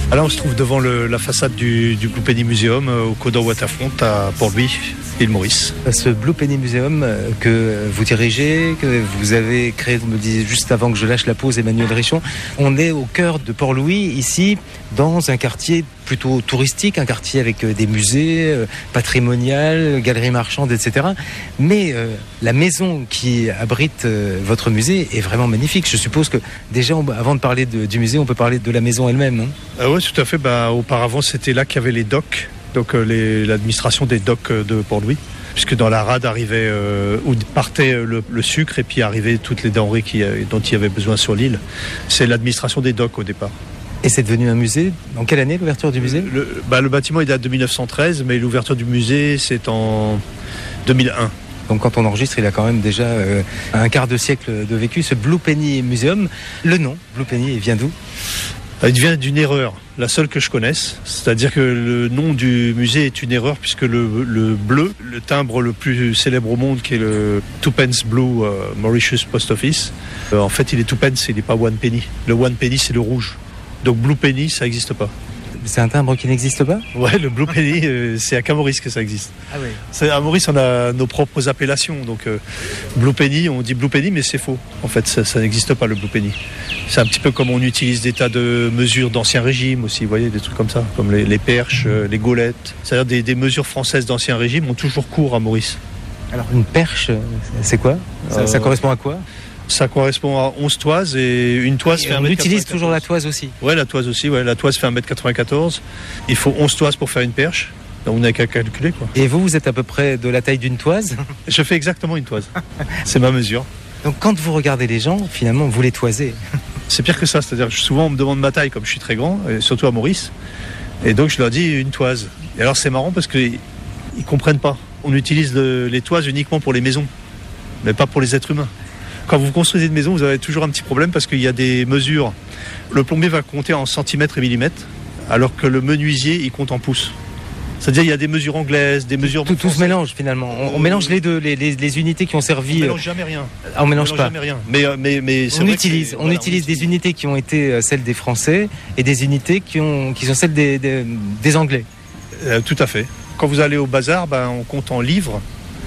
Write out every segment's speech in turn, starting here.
Alors on se trouve devant la façade du Blue Penny Museum au Cawdor Waterfront à Port-Louis, île Maurice. Ce Blue Penny Museum que vous dirigez, que vous avez créé, vous me disiez juste avant que je lâche la pause, Emmanuel Richon, on est au cœur de Port-Louis, ici, dans un quartier plutôt touristique, un quartier avec des musées, patrimonial, galeries marchandes, etc. Mais la maison qui abrite votre musée est vraiment magnifique. Je suppose que déjà, avant de parler du musée, on peut parler de la maison elle-même, non ? Oui, tout à fait. Auparavant, c'était là qu'il y avait les docks, donc l'administration des docks de Port-Louis, puisque dans la rade arrivait où partait le sucre et puis arrivaient toutes les denrées dont il y avait besoin sur l'île. C'est l'administration des docks au départ. Et c'est devenu un musée. En quelle année l'ouverture du musée ? Le bâtiment il date de 1913, mais l'ouverture du musée c'est en 2001. Donc quand on enregistre, il a quand même déjà un quart de siècle de vécu, ce Blue Penny Museum. Le nom, Blue Penny, il vient d'où ? Il vient d'une erreur, la seule que je connaisse. C'est-à-dire que le nom du musée est une erreur puisque le bleu, le timbre le plus célèbre au monde qui est le Twopence Blue Mauritius Post Office, en fait il est Twopence, il n'est pas One Penny. Le One Penny c'est le rouge. Donc Blue Penny ça n'existe pas. C'est un timbre qui n'existe pas ? Ouais, le Blue Penny, c'est qu'à Maurice que ça existe. Ah oui. À Maurice, on a nos propres appellations. Donc, Blue Penny, on dit Blue Penny, mais c'est faux. En fait, ça n'existe pas, le Blue Penny. C'est un petit peu comme on utilise des tas de mesures d'Ancien Régime aussi, vous voyez, des trucs comme ça, comme les perches, les gaulettes. C'est-à-dire des mesures françaises d'Ancien Régime ont toujours cours à Maurice. Alors, une perche, c'est quoi ? Ça correspond à quoi ? Ça correspond à 11 toises et une toise fait 1m94. On utilise toujours la toise aussi. Ouais, la toise aussi. Ouais. La toise fait 1m94. Il faut 11 toises pour faire une perche. Donc on n'a qu'à calculer, quoi. Et vous êtes à peu près de la taille d'une toise ? Je fais exactement une toise. C'est ma mesure. Donc quand vous regardez les gens, finalement, vous les toisez. C'est pire que ça. C'est-à-dire que souvent on me demande ma taille, comme je suis très grand, et surtout à Maurice. Et donc je leur dis une toise. Et alors c'est marrant parce qu'ils ne comprennent pas. On utilise les toises uniquement pour les maisons, mais pas pour les êtres humains. Quand vous construisez une maison, vous avez toujours un petit problème parce qu'il y a des mesures. Le plombier va compter en centimètres et millimètres, alors que le menuisier, il compte en pouces. C'est-à-dire il y a des mesures anglaises, des mesures... Tout se mélange finalement. On mélange les deux, les unités qui ont servi... On ne mélange jamais rien. On ne mélange pas. Jamais rien. Mais on utilise des unités qui ont été celles des Français et des unités qui sont celles des Anglais. Tout à fait. Quand vous allez au bazar, on compte en livres.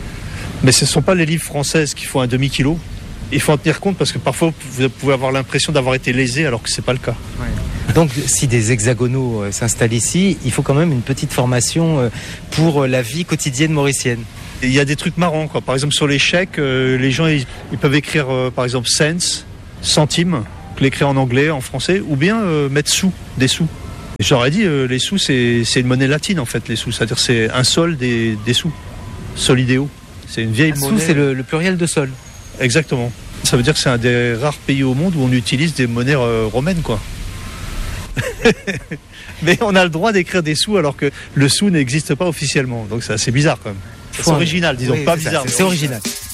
Mais ce ne sont pas les livres françaises qui font un demi-kilo. Il faut en tenir compte parce que parfois vous pouvez avoir l'impression d'avoir été lésé alors que ce n'est pas le cas. Ouais. Donc si des hexagonaux s'installent ici, il faut quand même une petite formation pour la vie quotidienne mauricienne. Il y a des trucs marrants, quoi. Par exemple sur les chèques, les gens ils peuvent écrire par exemple cents, centimes, l'écrire en anglais, en français, ou bien mettre sous, des sous. Et j'aurais dit les sous c'est une monnaie latine en fait, les sous, c'est-à-dire c'est un sol des sous, solideo. C'est une vieille monnaie. Sous c'est le pluriel de sol. Exactement. Ça veut dire que c'est un des rares pays au monde où on utilise des monnaies romaines, quoi. Mais on a le droit d'écrire des sous alors que le sou n'existe pas officiellement. Donc c'est assez bizarre quand même. C'est original, disons, pas bizarre. C'est original.